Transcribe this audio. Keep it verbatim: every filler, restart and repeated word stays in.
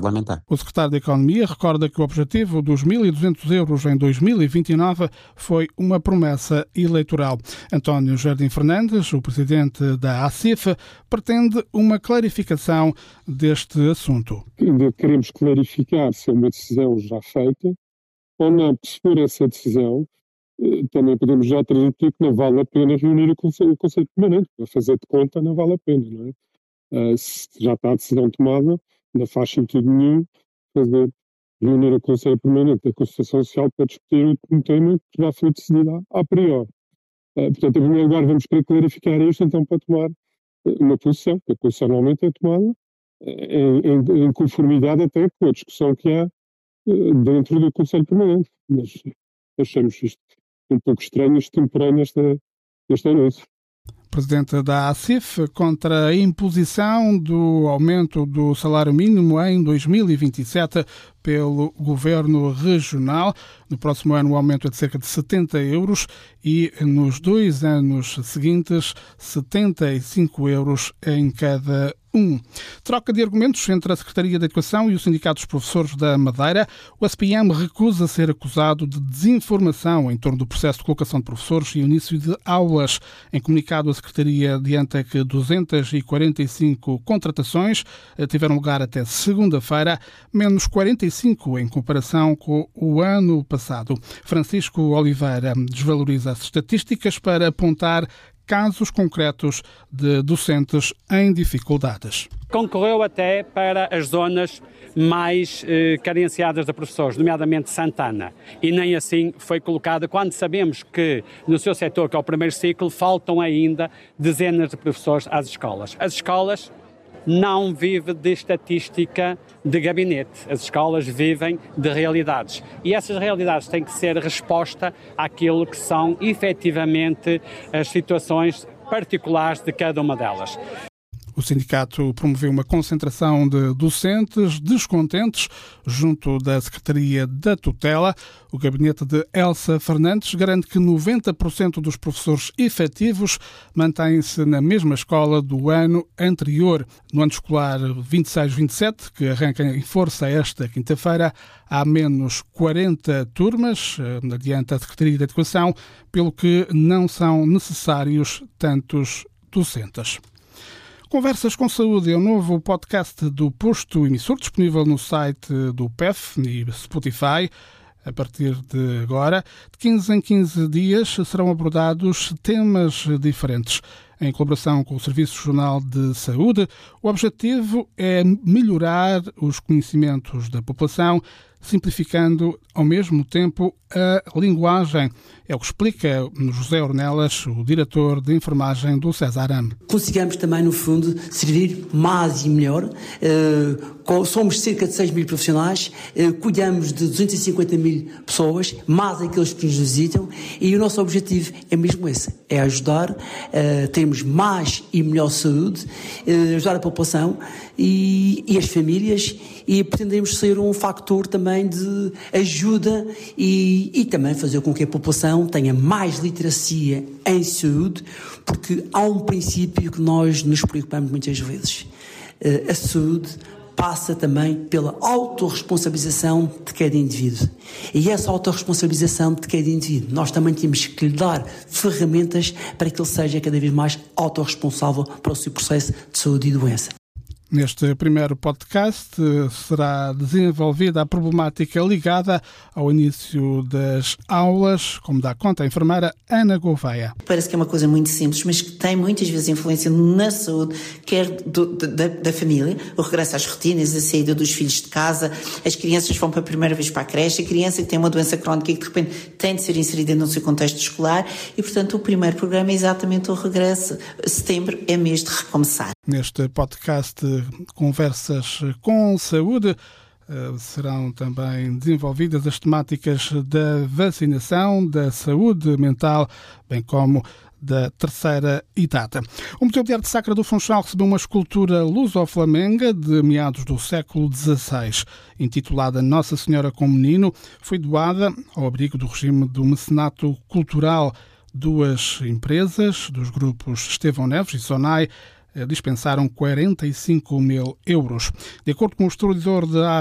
lamentar. O secretário da Economia recorda que o objetivo dos mil e duzentos euros em dois mil e vinte e nove foi uma promessa eleitoral. António Jardim Fernandes, o presidente da A C I F, pretende uma clarificação deste assunto. Ainda queremos clarificar se é uma decisão já feita ou não. Se for essa decisão, também podemos já transmitir que não vale a pena reunir o Conselho, o Conselho Permanente. Para fazer de conta não vale a pena, não é? Uh, se já está a decisão tomada, não faz sentido nenhum fazer, reunir o Conselho Permanente da Constituição Social para discutir um tema que já foi decidido a priori. Uh, portanto, em primeiro lugar, vamos querer clarificar isto, então, para tomar uma posição, que a posição normalmente é tomada em, em, em conformidade até com a discussão que há uh, dentro do Conselho Permanente. Mas achamos isto um pouco estranho, extemporâneo nesta, nesta anúncio. Presidente da A C I F, contra a imposição do aumento do salário mínimo em dois mil e vinte e sete pelo Governo Regional. No próximo ano o aumento é de cerca de setenta euros e nos dois anos seguintes setenta e cinco euros em cada um. Troca de argumentos entre a Secretaria da Educação e o Sindicato dos Professores da Madeira. O S P I M recusa ser acusado de desinformação em torno do processo de colocação de professores e início de aulas. Em comunicado, a Secretaria adianta que duzentas e quarenta e cinco contratações tiveram lugar até segunda-feira, menos quarenta e cinco em comparação com o ano passado. Francisco Oliveira desvaloriza as estatísticas para apontar casos concretos de docentes em dificuldades. Concorreu até para as zonas mais eh, carenciadas de professores, nomeadamente Santana, e nem assim foi colocada, quando sabemos que no seu setor, que é o primeiro ciclo, faltam ainda dezenas de professores às escolas. As escolas não vivem de estatística de gabinete, as escolas vivem de realidades e essas realidades têm que ser resposta àquilo que são efetivamente as situações particulares de cada uma delas. O sindicato promoveu uma concentração de docentes descontentes junto da Secretaria da Tutela. O gabinete de Elsa Fernandes garante que noventa por cento dos professores efetivos mantêm-se na mesma escola do ano anterior. No ano escolar vinte e seis vinte e sete, que arranca em força esta quinta-feira, há menos quarenta turmas, adianta a Secretaria da Educação, pelo que não são necessários tantos docentes. Conversas com Saúde é o novo podcast do Posto Emissor, disponível no site do P E F e Spotify. A partir de agora, de quinze em quinze dias, serão abordados temas diferentes. Em colaboração com o Serviço Jornal de Saúde, o objetivo é melhorar os conhecimentos da população, simplificando ao mesmo tempo a linguagem. É o que explica José Ornelas, o diretor de enfermagem do Cesarame. Consigamos também, no fundo, servir mais e melhor. Uh, somos cerca de seis mil profissionais, uh, cuidamos de duzentas e cinquenta mil pessoas, mais aqueles que nos visitam, e o nosso objetivo é mesmo esse, é ajudar, uh, termos mais e melhor saúde, uh, ajudar a população e, e as famílias, e pretendemos ser um factor também de ajuda e, e também fazer com que a população tenha mais literacia em saúde, porque há um princípio que nós nos preocupamos muitas vezes. A saúde passa também pela autorresponsabilização de cada indivíduo. E essa autorresponsabilização de cada indivíduo, nós também temos que lhe dar ferramentas para que ele seja cada vez mais autorresponsável para o seu processo de saúde e doença. Neste primeiro podcast será desenvolvida a problemática ligada ao início das aulas, como dá conta a enfermeira Ana Gouveia. Parece que é uma coisa muito simples, mas que tem muitas vezes influência na saúde, quer do, da, da família, o regresso às rotinas, a saída dos filhos de casa, as crianças vão pela primeira vez para a creche, a criança que tem uma doença crónica e que de repente tem de ser inserida no seu contexto escolar e, portanto, o primeiro programa é exatamente o regresso. Setembro é mês de recomeçar. Neste podcast Conversas com Saúde serão também desenvolvidas as temáticas da vacinação, da saúde mental, bem como da terceira idade. O Museu de Arte Sacra do Funchal recebeu uma escultura luso-flamenga de meados do século dezasseis, intitulada Nossa Senhora com Menino. Foi doada ao abrigo do regime do mecenato cultural. Duas empresas dos grupos Estevão Neves e Sonai dispensaram quarenta e cinco mil euros. De acordo com o historiador da